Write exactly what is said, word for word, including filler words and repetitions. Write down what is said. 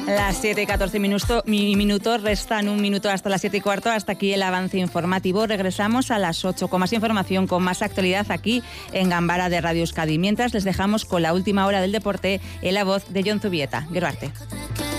Las siete y catorce minuto, minutos, restan un minuto hasta las siete y cuarto. Hasta aquí el avance informativo. Regresamos a las ocho con más información, con más actualidad aquí en Gambara de Radio Euskadi. Mientras les dejamos con la última hora del deporte en la voz de Jon Zubieta. Gero arte.